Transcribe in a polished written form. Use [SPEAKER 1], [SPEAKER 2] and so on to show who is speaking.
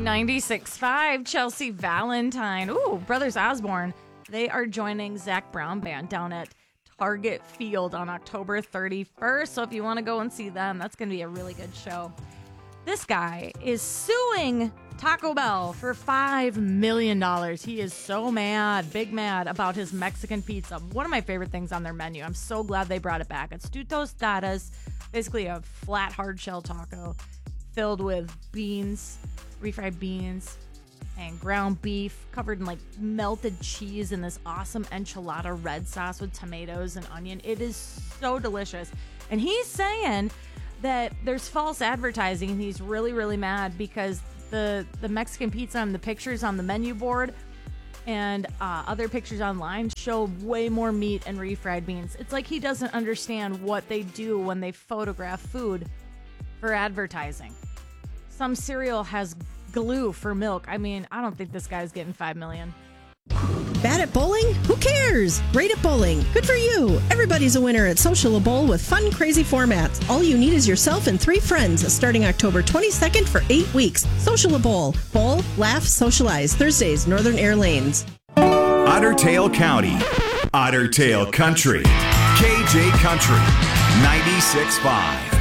[SPEAKER 1] 96.5, Chelsea Valentine. Ooh, Brothers Osborne. They are joining Zac Brown Band down at Target Field on October 31st. So if you want to go and see them, that's going to be a really good show. This guy is suing Taco Bell for $5 million. He is so mad, big mad about his Mexican pizza. One of my favorite things on their menu. I'm so glad they brought it back. It's two tostadas, basically a flat hard shell taco filled with beans, refried beans, and ground beef covered in like melted cheese and this awesome enchilada red sauce with tomatoes and onion. It is so delicious. And he's saying that there's false advertising, and he's really, really mad because the Mexican pizza and the pictures on the menu board and other pictures online show way more meat and refried beans. It's like he doesn't understand what they do when they photograph food for advertising. Some cereal has glue for milk. I mean, I don't think this guy's getting $5 million.
[SPEAKER 2] Bad at bowling? Who cares? Great at bowling. Good for you. Everybody's a winner at Social Bowl with fun, crazy formats. All you need is yourself and 3 friends starting October 22nd for 8 weeks. Social Bowl. Bowl, laugh, socialize. Thursdays, Northern Air Lanes.
[SPEAKER 3] Otter Tail County. Otter Tail Country. KJ Country. 96.5.